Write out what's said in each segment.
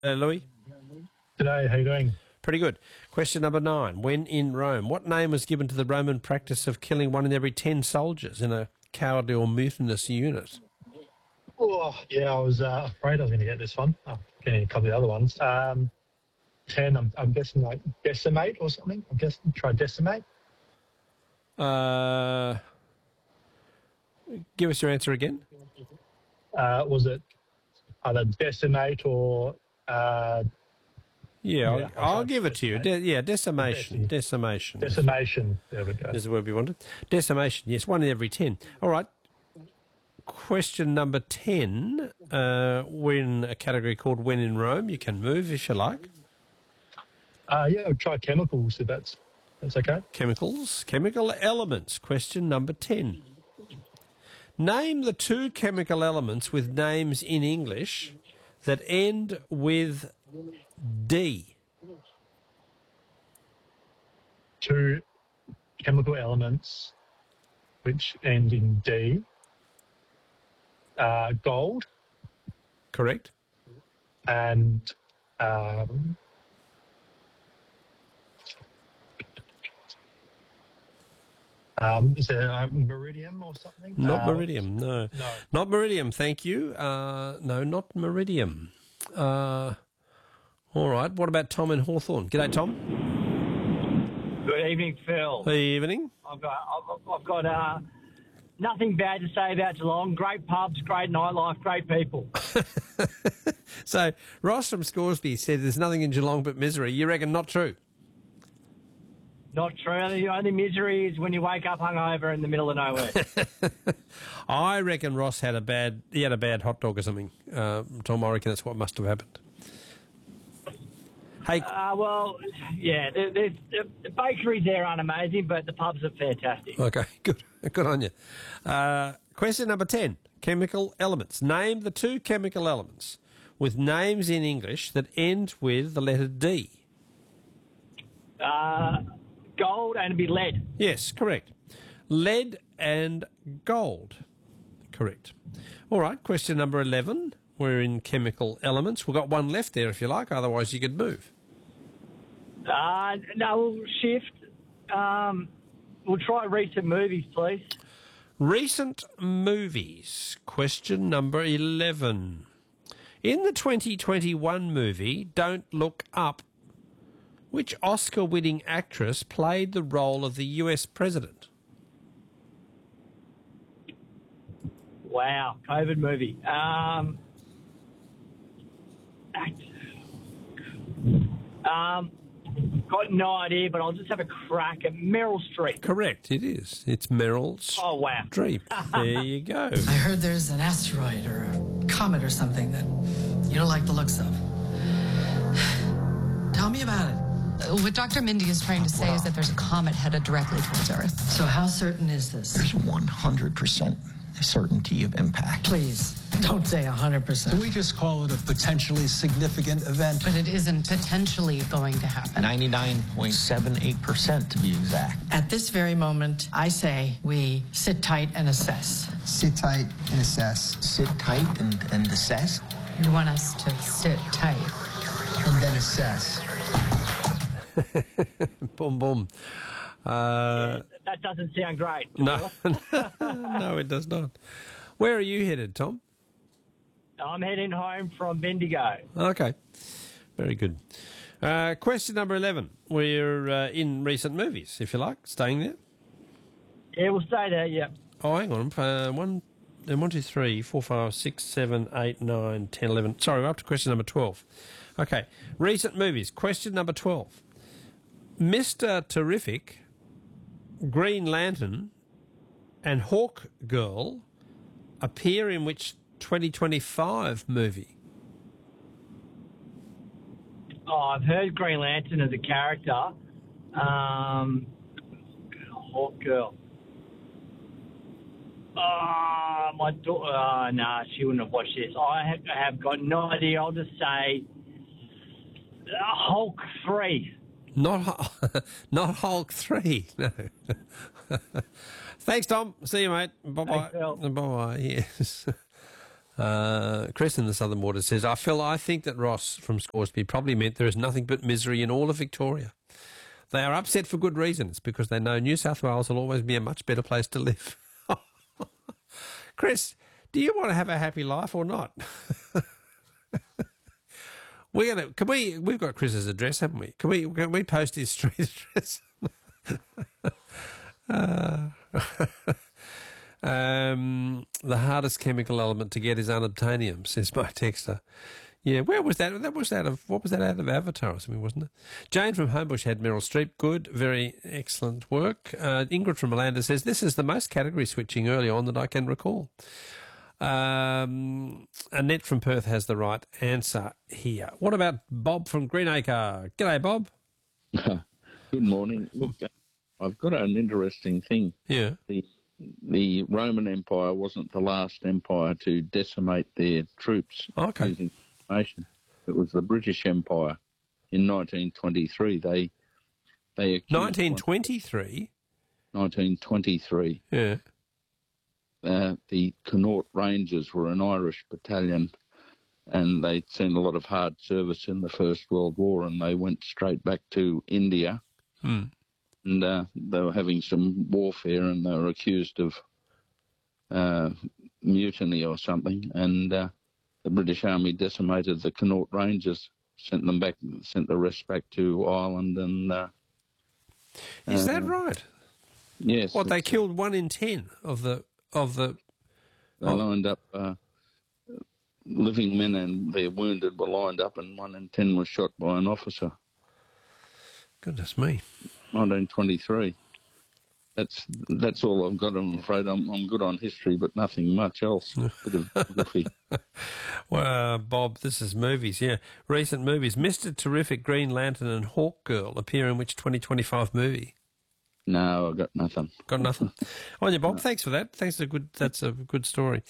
Louis. G'day, how you doing? Pretty good. Question number 9. When in Rome, what name was given to the Roman practice of killing 1 in every 10 soldiers in a cowardly or mutinous unit? Oh, yeah, I was afraid I was going to get this one. Oh, getting a couple of the other ones. 10, I'm guessing like decimate or something. I'm guessing try decimate. Give us your answer again. Was it either decimate or... I'll give it to you. Decimation. Decimation. Decimation. There we go. Is the word we wanted. Decimation, yes, 1 in every 10. All right. Question number 10. We're in a category called When in Rome. You can move if you like. I'll try chemicals if that's okay. Chemicals. Chemical elements. Question number 10. Name the 2 chemical elements with names in English that end with D. 2 chemical elements which end in D. Gold. Correct. And is there meridium or something? Not meridium, no. Not meridium, thank you. No, not meridium. All right, what about Tom in Hawthorne? G'day, Tom. Good evening, Phil. Good evening. I've got nothing bad to say about Geelong. Great pubs, great nightlife, great people. So Ross from Scoresby said there's nothing in Geelong but misery. You reckon not true? Not true. The only misery is when you wake up hungover in the middle of nowhere. I reckon Ross had a bad hot dog or something. Tom, I reckon that's what must have happened. Hey. The bakeries there aren't amazing, but the pubs are fantastic. Okay, good on you. Question number 10. Chemical elements. Name the 2 chemical elements with names in English that end with the letter D. Gold and it'd be lead. Yes, correct. Lead and gold. Correct. All right, question number 11. We're in chemical elements. We've got one left there if you like, otherwise you could move. No, we'll shift. We'll try recent movies, please. Recent movies. Question number 11. In the 2021 movie, Don't Look Up, which Oscar-winning actress played the role of the US president? Wow, COVID movie. Got no idea, but I'll just have a crack at Meryl Streep. Correct, it is. It's Meryl Streep. There you go. I heard there's an asteroid or a comet or something that you don't like the looks of. Tell me about it. What Dr. Mindy is trying to say is that there's a comet headed directly towards Earth. So how certain is this? There's 100% certainty of impact. Please, don't say 100%. We just call it a potentially significant event. But it isn't potentially going to happen. 99.78% to be exact. At this very moment, I say we sit tight and assess. Sit tight and assess. Sit tight and assess? You want us to sit tight. And then assess. Boom, boom. That doesn't sound great. No, no, it does not. Where are you headed, Tom? I'm heading home from Bendigo. Okay, very good. Question number 11. We're in recent movies, if you like, staying there. Yeah, we'll stay there, yeah. Oh, hang on. 1, 2, 3, 4, 5, 6, 7, 8, 9, 10, 11. Sorry, we're up to question number 12. Okay, recent movies. Question number 12. Mr. Terrific, Green Lantern, and Hawk Girl appear in which 2025 movie? Oh, I've heard Green Lantern as a character. Hawk Girl. My daughter. Nah, she wouldn't have watched this. I have got no idea. I'll just say Hulk 3. Not Hulk 3, no. Thanks, Tom. See you, mate. Bye-bye. Bye-bye, yes. Chris in the Southern Waters says, I think that Ross from Scoresby probably meant there is nothing but misery in all of Victoria. They are upset for good reasons because they know New South Wales will always be a much better place to live. Chris, do you want to have a happy life or not? We've got Chris's address, haven't we? Can we post his street address? The hardest chemical element to get is unobtainium, says my texter. Yeah, where was that? What was that out of Avatar or something, wasn't it? Jane from Homebush had Meryl Streep. Good, very excellent work. Ingrid from Melanda says, this is the most category switching early on that I can recall. Annette from Perth has the right answer here. What about Bob from Greenacre? G'day, Bob. Good morning. Look, I've got an interesting thing. Yeah. The Roman Empire wasn't the last empire to decimate their troops using information. It was the British Empire in 1923. They 1923? 1923. Yeah. The Connaught Rangers were an Irish battalion, and they'd seen a lot of hard service in the First World War, and they went straight back to India. And they were having some warfare, and they were accused of mutiny or something. And the British Army decimated the Connaught Rangers, sent the rest back to Ireland. And is that right? Yes. What, they killed 1 in 10 of the. They lined up. Living men and their wounded were lined up, and 1 in 10 was shot by an officer. Goodness me. 1923. That's all I've got. I'm afraid I'm good on history, but nothing much else. Bit of geography. Well, Bob, this is movies. Yeah, recent movies. Mr. Terrific, Green Lantern, and Hawk Girl appear in which 2025 movie? No, I've got nothing. Got nothing. On you, Bob. Thanks for that. That's a good story.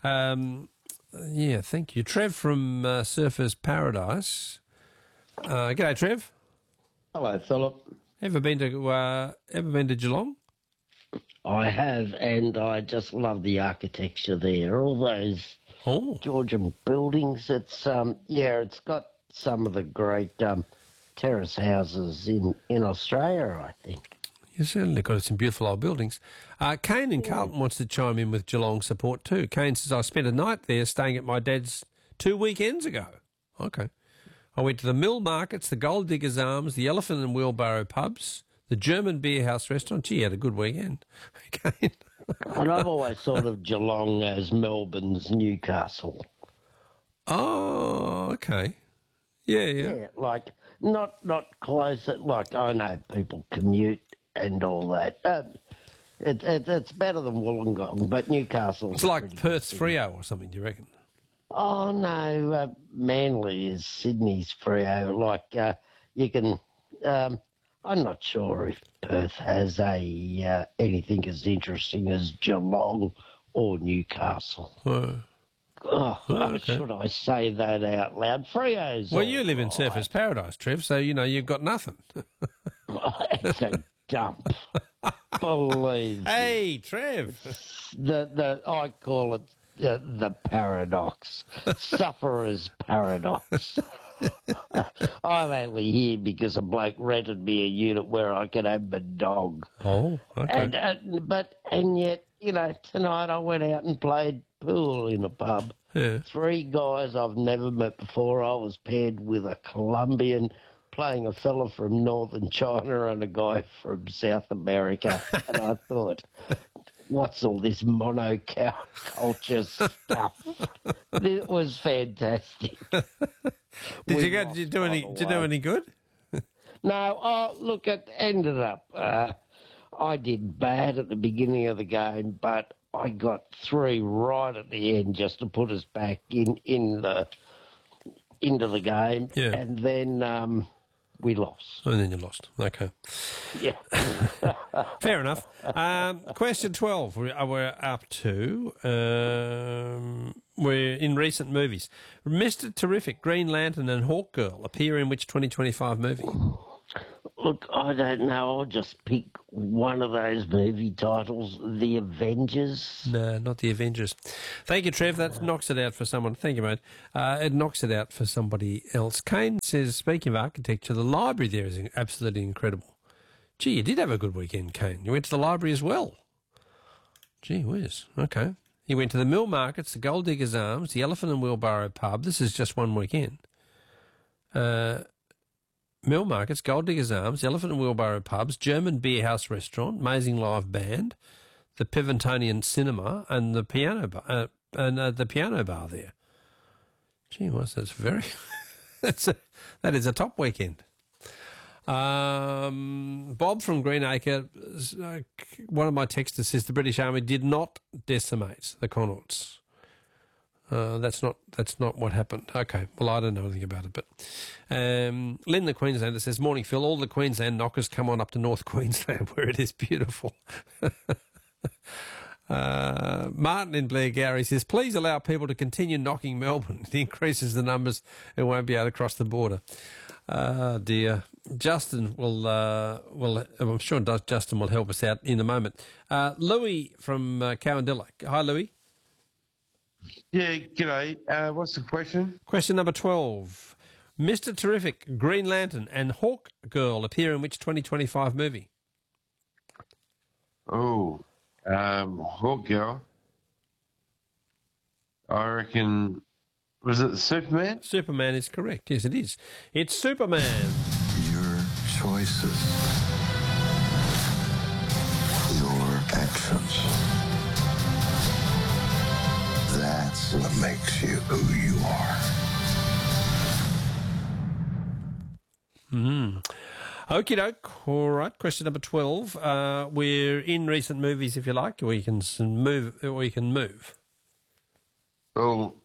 Yeah, thank you, Trev from Surfers Paradise. G'day, Trev. Hello, Philip. Ever been to Geelong? I have, and I just love the architecture there. All those Georgian buildings. It's it's got some of the great terrace houses in Australia, I think. You certainly got some beautiful old buildings. Kane in Carlton wants to chime in with Geelong support too. Kane says, I spent a night there staying at my dad's 2 weekends ago. Okay. I went to the Mill Markets, the Gold Diggers Arms, the Elephant and Wheelbarrow pubs, the German Beer House restaurant. Gee, had a good weekend. Okay. And I've always thought of Geelong as Melbourne's Newcastle. Oh, okay. Yeah, like not close. Like I know people commute and all that. It's better than Wollongong, but Newcastle. It's like Perth's Freo or something. Do you reckon? Oh no, Manly is Sydney's Freo. Like you can. I'm not sure if Perth has anything as interesting as Geelong or Newcastle. Okay. Should I say that out loud? Freo's. Well, you live in Surfers Paradise, Trev, so you know you've got nothing. It's a dump. Believe Hey, Trev. I call it the paradox. Sufferer's paradox. I'm only here because a bloke rented me a unit where I could have my dog. Oh, okay. And yet, tonight I went out and played pool in a pub. Yeah. 3 guys I've never met before. I was paired with a Colombian playing a fella from northern China and a guy from South America. And I thought, what's all this monoculture stuff? It was fantastic. Did you do any good? No, look, it ended up. I did bad at the beginning of the game, but I got 3 right at the end just to put us back into the game. Yeah. And then we lost. And then you lost. Okay. Yeah. Fair enough. Question 12 we're up to. We're in recent movies. Mr. Terrific, Green Lantern and Hawk Girl appear in which 2025 movie? Look, I don't know. I'll just pick one of those movie titles, The Avengers. No, not The Avengers. Thank you, Trev. That knocks it out for someone. Thank you, mate. It knocks it out for somebody else. Kane says, speaking of architecture, the library there is absolutely incredible. Gee, you did have a good weekend, Kane. You went to the library as well. Gee whiz. Okay. You went to the Mill Markets, the Gold Diggers Arms, the Elephant and Wheelbarrow Pub. This is just one weekend. Mill Markets, Gold Diggers Arms, Elephant and Wheelbarrow Pubs, German Beer House Restaurant, amazing live band, the Pivotonian Cinema, and the piano bar, the piano bar there. Gee whiz, that's very... that is a top weekend. Bob from Greenacre, one of my texters says the British Army did not decimate the Connaughts. That's not what happened. Okay, well, I don't know anything about it. But Lynn, the Queenslander, says, morning, Phil. All the Queensland knockers come on up to North Queensland where it is beautiful. Martin in Blairgowrie says, please allow people to continue knocking Melbourne. It increases the numbers and won't be able to cross the border. Dear. Justin will I'm sure Justin will help us out in a moment. Louis from Cowandilla. Hi, Louis. Yeah, g'day. What's the question? Question number 12. Mr. Terrific, Green Lantern and Hawk Girl appear in which 2025 movie? Oh, Hawk Girl. I reckon, was it Superman? Superman is correct. Yes, it is. It's Superman. Your choices, your actions. That's what makes you who you are. Okie doke. All right. Question number 12. We're in recent movies, if you like, or you can move. Well,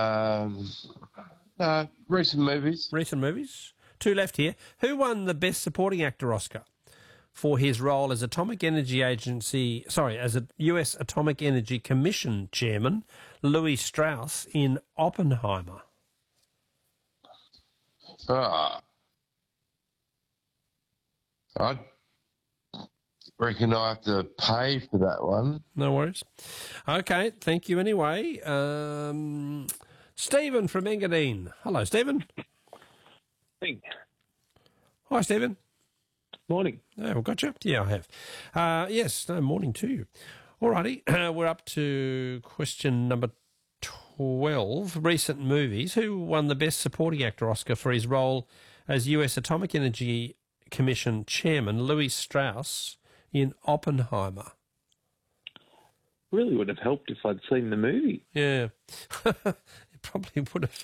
recent movies. Recent movies. Two left here. Who won the Best Supporting Actor Oscar for his role as as a U.S. Atomic Energy Commission chairman, Louis Strauss, in Oppenheimer? I reckon I have to pay for that one. No worries. Okay, thank you anyway. Stephen from Engadine. Hello, Stephen. Hey. Hi, Stephen. Morning. Oh, we've got you? Yeah, I have. Yes, no, morning to you. All righty, we're up to question number 12, recent movies. Who won the Best Supporting Actor Oscar for his role as U.S. Atomic Energy Commission chairman, Louis Strauss, in Oppenheimer? Really would have helped if I'd seen the movie. Yeah, it probably would have.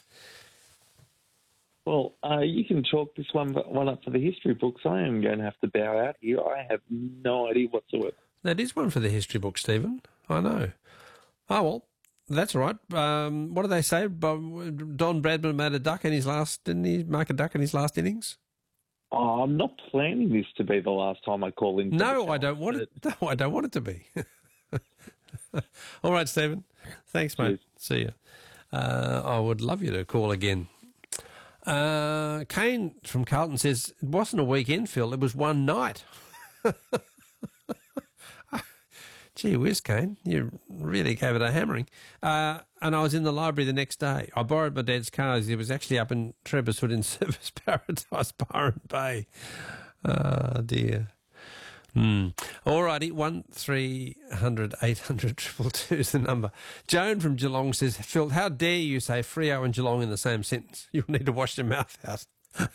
Well, you can chalk this one up for the history books. I am going to have to bow out here. I have no idea whatsoever. That is one for the history book, Stephen. I know. Oh, well, that's all right. What do they say? Don Bradman made a duck in his last... Didn't he make a duck in his last innings? Oh, I'm not planning this to be the last time I call in. No, I don't want it. No, I don't want it to be. All right, Stephen. Thanks, mate. See you. I would love you to call again. Kane from Carlton says, it wasn't a weekend, Phil. It was one night. Gee whiz, Kane. You really gave it a hammering. And I was in the library the next day. I borrowed my dad's car. He was actually up in Trebiswood in Service Paradise, Byron Bay. Oh, dear. All righty, 1300 800 222 is the number. Joan from Geelong says, Phil, how dare you say Freo and Geelong in the same sentence? You'll need to wash your mouth out.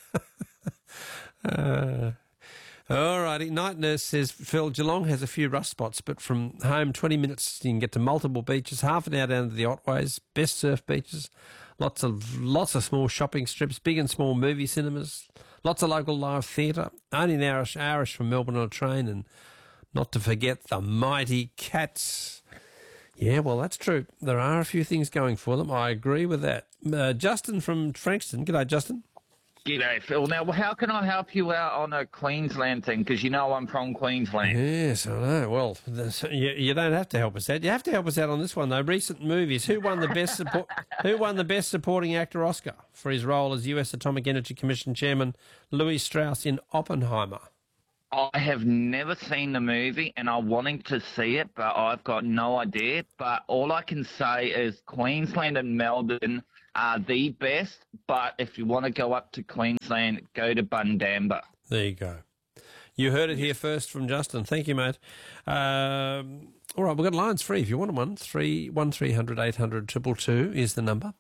All righty, Night Nurse says, Phil, Geelong has a few rust spots, but from home 20 minutes you can get to multiple beaches, half an hour down to the Otways, best surf beaches, lots of small shopping strips, big and small movie cinemas, lots of local live theatre, only an hourish from Melbourne on a train, and not to forget the mighty Cats. Yeah, well, that's true. There are a few things going for them. I agree with that. Justin from Frankston. G'day, Justin. G'day, Phil. Now, how can I help you out on a Queensland thing? Because you know I'm from Queensland. Yes, I know. Well, you don't have to help us out. You have to help us out on this one, though. Recent movies. Who won the best supporting actor Oscar for his role as U.S. Atomic Energy Commission Chairman Louis Strauss in Oppenheimer? I have never seen the movie, and I'm wanting to see it, but I've got no idea. But all I can say is Queensland and Melbourne are the best, but if you want to go up to Queensland, go to Bundamba. There you go. You heard it here first from Justin. Thank you, mate. All right, we've got lines free if you want one. 1300 800 222 is the number.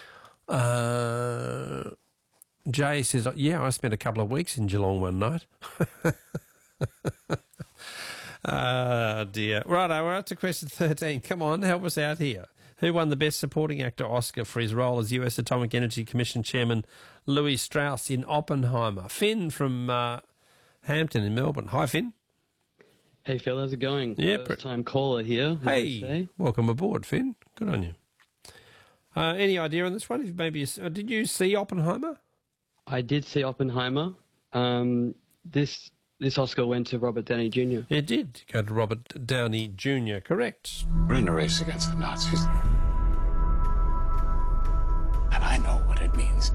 Jay says, yeah, I spent a couple of weeks in Geelong one night. Dear. Righto, we're up to question 13. Come on, help us out here. Who won the Best Supporting Actor Oscar for his role as U.S. Atomic Energy Commission Chairman Louis Strauss in Oppenheimer? Finn from Hampton in Melbourne. Hi, Finn. Hey, Phil, how's it going? Yeah, First-time caller here. Hey, welcome aboard, Finn. Good on you. Any idea on this one? Maybe did you see Oppenheimer? I did see Oppenheimer. This Oscar went to Robert Downey Jr. It did go to Robert Downey Jr., correct. We're in a race against the Nazis. And I know what it means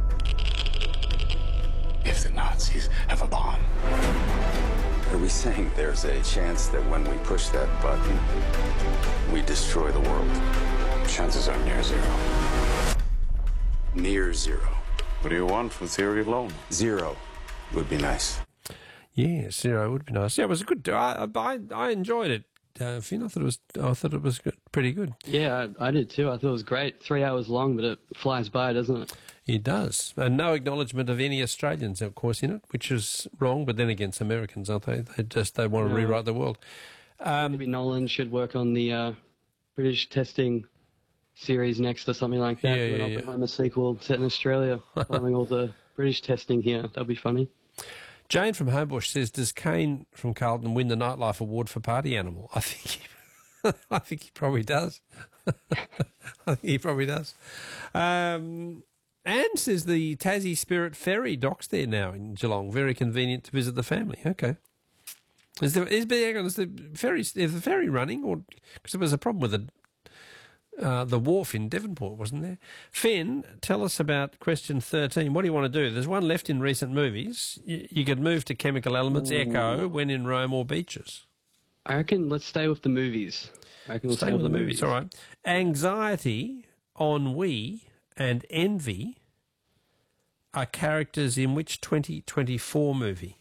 if the Nazis have a bomb. Are we saying there's a chance that when we push that button, we destroy the world? Chances are near zero. Near zero. What do you want from theory alone? Zero would be nice. Yeah, zero would be nice. Yeah, it was a good. I enjoyed it. Finn, I thought it was good, pretty good. Yeah, I did too. I thought it was great. 3 hours long, but it flies by, doesn't it? It does. And no acknowledgement of any Australians, of course, in it, which is wrong. But then again, it's Americans, aren't they? They want to rewrite the world. Maybe Nolan should work on the British testing series next or something like that. Yeah. Oppenheimer sequel set in Australia, following all the British testing here. That'd be funny. Jane from Homebush says, does Kane from Carlton win the Nightlife Award for Party Animal? I think he probably does. I think he probably does. Anne says the Tassie Spirit Ferry docks there now in Geelong. Very convenient to visit the family. Okay. Is the ferry running? Or because there was a problem with the wharf in Devonport, wasn't there? Finn, tell us about question 13. What do you want to do? There's one left in recent movies. You could move to Chemical Elements, Echo, When in Rome, or Beaches. I reckon let's stay with the movies. I reckon we'll stay with the movies. All right. Anxiety, ennui, and envy are characters in which 2024 movie?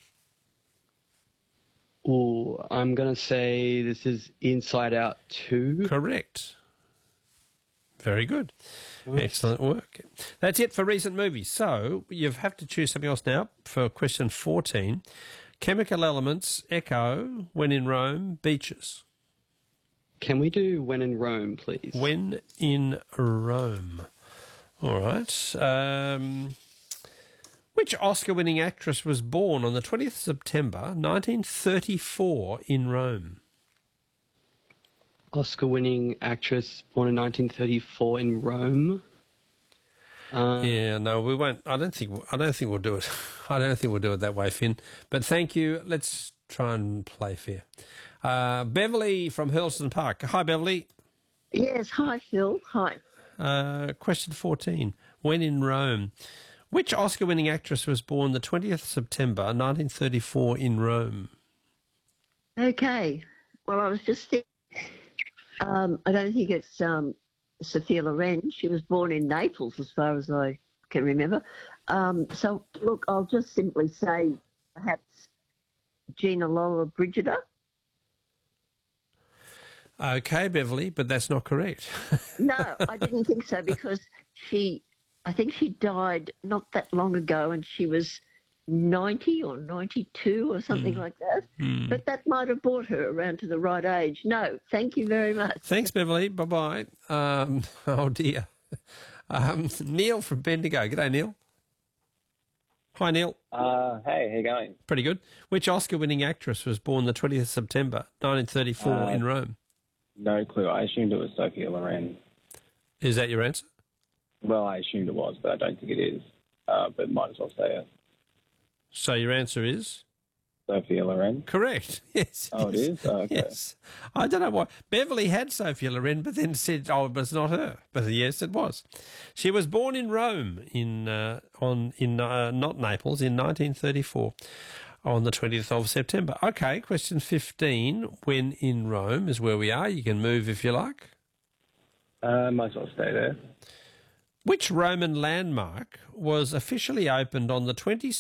Oh, I'm going to say this is Inside Out 2. Correct. Very good. Nice. Excellent work. That's it for recent movies. So you have to choose something else now for question 14. Chemical Elements, Echo, When in Rome, Beaches. Can we do When in Rome, please? When in Rome. All right. Which Oscar-winning actress was born on the 20th of September 1934 in Rome? Oscar-winning actress born in 1934 in Rome. Yeah, no, we won't. I don't think we'll do it. I don't think we'll do it that way, Finn. But thank you. Let's try and play fair. Beverly from Hurlston Park. Hi, Beverly. Yes. Hi, Phil. Hi. Question 14. When in Rome. Which Oscar-winning actress was born the 20th September 1934 in Rome? Okay. Well, I was just thinking. I don't think it's Sophia Loren. She was born in Naples, as far as I can remember. So, look, I'll just simply say perhaps Gina Lollobrigida. Okay, Beverly, but that's not correct. No, I didn't think so because I think she died not that long ago and she was 90 or 92 or something like that. But that might have brought her around to the right age. No, thank you very much. Thanks, Beverly. Bye-bye. Oh, dear. Neil from Bendigo. G'day, Neil. Hi, Neil. Hey, how you going? Pretty good. Which Oscar-winning actress was born the 20th of September 1934 in Rome? No clue. I assumed it was Sophia Loren. Is that your answer? Well, I assumed it was, but I don't think it is. But might as well say it. So your answer is? Sophia Loren. Correct. Yes. Oh, it is? Oh, okay. Yes. I don't know why. Beverly had Sophia Loren, but then said, oh, it was not her. But yes, it was. She was born in Rome, not Naples, in 1934, on the 20th of September. Okay, question 15. When in Rome is where we are. You can move if you like. Might as well stay there. Which Roman landmark was officially opened on the 22nd